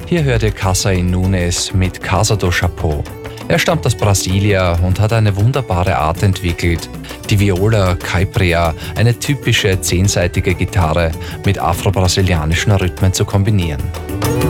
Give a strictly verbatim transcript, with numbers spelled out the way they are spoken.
Hier hört ihr Casain Nunes mit Casa do Chapeau. Er stammt aus Brasilia und hat eine wunderbare Art entwickelt, die Viola Caipira, eine typische zehnsaitige Gitarre, mit afro-brasilianischen Rhythmen zu kombinieren.